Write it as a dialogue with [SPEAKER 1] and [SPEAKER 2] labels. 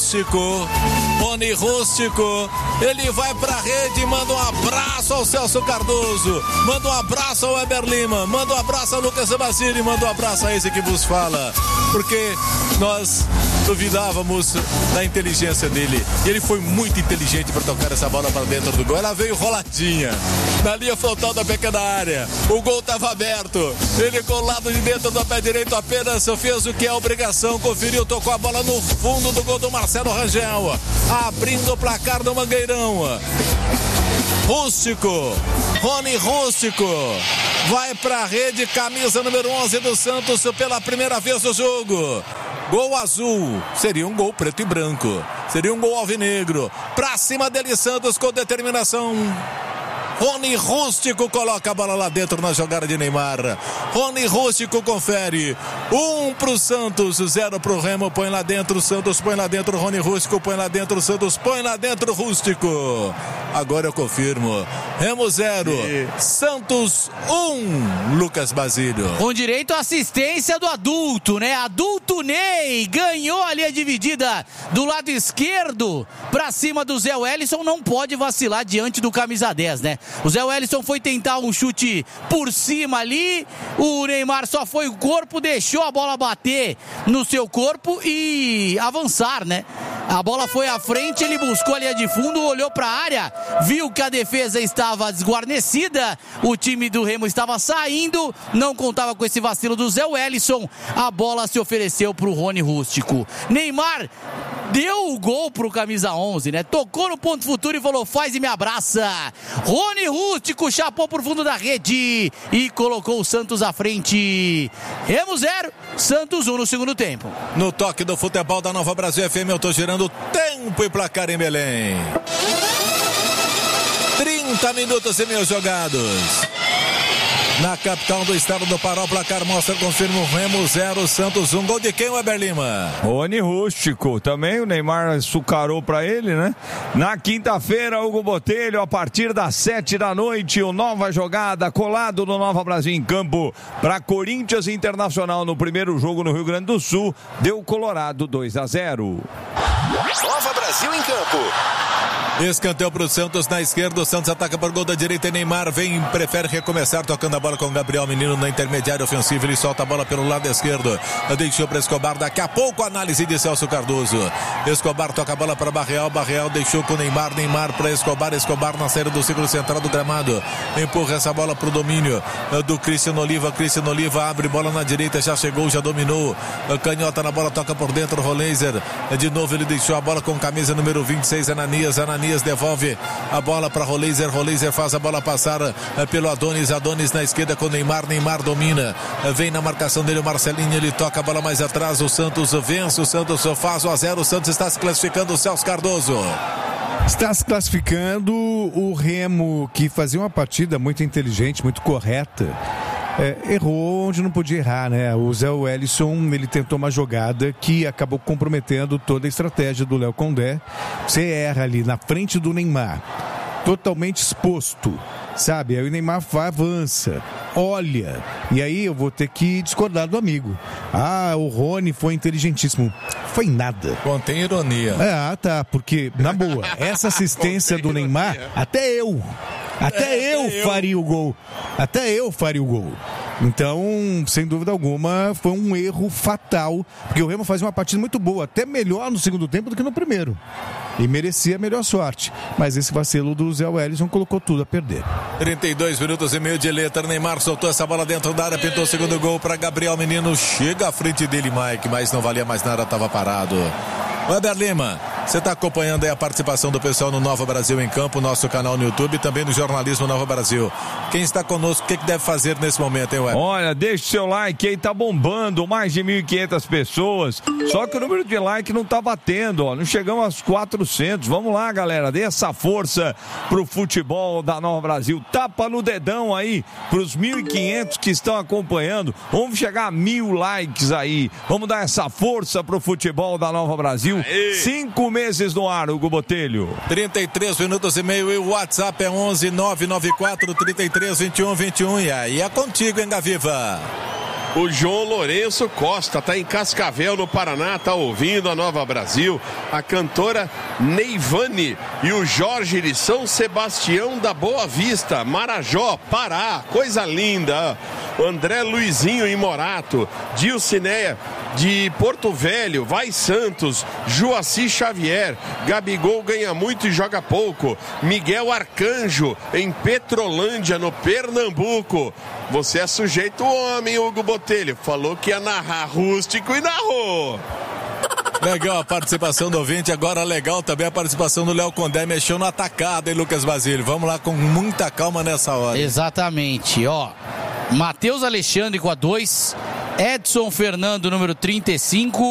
[SPEAKER 1] Rústico, ele vai pra rede, manda um abraço ao Celso Cardoso, manda um abraço ao Weber Lima, manda um abraço ao Lucas Basile, manda um abraço a esse que vos fala, porque nós duvidávamos da inteligência dele, e ele foi muito inteligente para tocar essa bola para dentro do gol. Ela veio roladinha na linha frontal da pequena área, o gol estava aberto, ele com o lado de dentro do pé direito apenas fez o que é obrigação, conferiu, tocou a bola no fundo do gol do Marcelo Rangel, abrindo o placar do Mangueirão. Rony Rústico vai pra rede, camisa número 11 do Santos pela primeira vez no jogo. Gol azul, seria um gol preto e branco, seria um gol alvinegro, pra cima dele Santos com determinação. Rony Rústico coloca a bola lá dentro na jogada de Neymar. Rony Rústico confere. 1 pro Santos, 0 pro Remo. Põe lá dentro, Santos põe lá dentro. Rony Rústico põe lá dentro, Santos põe lá dentro. Rústico. Agora eu confirmo. Remo 0, Santos 1. Lucas Basílio.
[SPEAKER 2] Com direito à assistência do adulto, né? Adulto Ney ganhou a linha dividida do lado esquerdo pra cima do Zé Wellison. Não pode vacilar diante do camisa 10, né? O Zé Wellison foi tentar um chute por cima ali, o Neymar só foi o corpo, deixou a bola bater no seu corpo e avançar, né? A bola foi à frente, ele buscou a linha de fundo, olhou para a área, viu que a defesa estava desguarnecida, o time do Remo estava saindo, não contava com esse vacilo do Zé Wellison, a bola se ofereceu para o Rony Rústico. Neymar deu o gol pro camisa 11, né? Tocou no ponto futuro e falou, faz e me abraça. Rony Rústico chapou por fundo da rede e colocou o Santos à frente. Remo 0, Santos 1 no segundo tempo.
[SPEAKER 1] No toque do futebol da Nova Brasil FM, eu tô girando tempo e placar em Belém. 30 minutos e meio jogados. Na capital do estado do Pará, o placar mostra, confirma o Remo 0, Santos 1. Gol de quem, Weber Lima?
[SPEAKER 3] Rony Rústico, também o Neymar açucarou pra ele, né? Na quinta-feira, Hugo Botelho, a partir das 7 da noite, o Nova Jogada, colado no Nova Brasil em campo, pra Corinthians Internacional no primeiro jogo no Rio Grande do Sul, deu Colorado 2-0.
[SPEAKER 4] Nova Brasil em campo.
[SPEAKER 1] Escanteio para o Santos na esquerda, o Santos ataca por gol da direita e Neymar vem, prefere recomeçar tocando a bola com o Gabriel Menino na intermediária ofensiva, ele solta a bola pelo lado esquerdo, deixou para Escobar, daqui a pouco a análise de Celso Cardoso. Escobar toca a bola para Barreal, Barreal deixou com Neymar, Neymar para Escobar, Escobar na saída do círculo central do gramado, empurra essa bola para o domínio do Cristiano Oliva, Cristiano Oliva abre bola na direita, já chegou, já dominou, canhota na bola, toca por dentro, Roleiser, de novo ele deixou a bola com camisa número 26, Ananias devolve a bola para Roleiser, Roleiser faz a bola passar pelo Adonis, Adonis na esquerda com Neymar, Neymar domina, vem na marcação dele o Marcelinho, ele toca a bola mais atrás, o Santos vence, o Santos faz 1-0, o Santos está se classificando, o Celso Cardoso.
[SPEAKER 5] Está se classificando o Remo, que fazia uma partida muito inteligente, muito correta. Errou onde não podia errar, né? O Zé Wellison, ele tentou uma jogada que acabou comprometendo toda a estratégia do Léo Condé. Você erra ali na frente do Neymar, totalmente exposto, sabe? Aí o Neymar avança, olha, e aí eu vou ter que discordar do amigo. O Rony foi inteligentíssimo. Foi nada.
[SPEAKER 1] Contém ironia.
[SPEAKER 5] Tá, porque, na boa, essa assistência do Neymar, até eu faria o gol. Até eu faria o gol. Então, sem dúvida alguma, foi um erro fatal, porque o Remo fazia uma partida muito boa, até melhor no segundo tempo do que no primeiro. E merecia a melhor sorte. Mas esse vacilo do Zé Wellison colocou tudo a perder.
[SPEAKER 1] 32 minutos e meio de letra. Neymar soltou essa bola dentro da área, pintou o segundo gol para Gabriel Menino. Chega à frente dele, Mike, mas não valia mais nada, estava parado. Weber Lima, você está acompanhando aí a participação do pessoal no Nova Brasil em Campo, nosso canal no YouTube e também no Jornalismo Nova Brasil. Quem está conosco, o que deve fazer nesse momento, hein, Weber?
[SPEAKER 3] Olha, deixa o seu like aí, tá bombando, mais de 1.500 pessoas, só que o número de like não tá batendo, ó, não chegamos aos 400, vamos lá, galera, dê essa força pro futebol da Nova Brasil, tapa no dedão aí, pros 1.500 que estão acompanhando, vamos chegar a 1.000 likes aí, vamos dar essa força pro futebol da Nova Brasil. 5 meses no ar, Hugo Botelho.
[SPEAKER 1] 33 minutos e meio e o WhatsApp é 11 994 33 21 21. E aí é contigo, hein, Gaviva?
[SPEAKER 6] O João Lourenço Costa tá em Cascavel, no Paraná, tá ouvindo a Nova Brasil. A cantora Neivane e o Jorge de São Sebastião da Boa Vista, Marajó, Pará, coisa linda. O André Luizinho em Morato, Dilcineia de Porto Velho, Vai Santos, Joaci Xavier, Gabigol ganha muito e joga pouco. Miguel Arcanjo em Petrolândia, no Pernambuco. Você é sujeito homem, Hugo Botelho. Falou que ia narrar rústico e narrou.
[SPEAKER 1] Legal a participação do ouvinte, agora legal também a participação do Léo Condé, mexeu no atacado, hein, Lucas Basílio? Vamos lá com muita calma nessa hora.
[SPEAKER 2] Exatamente, ó. Matheus Alexandre com a 2, Edson Fernando, número 35,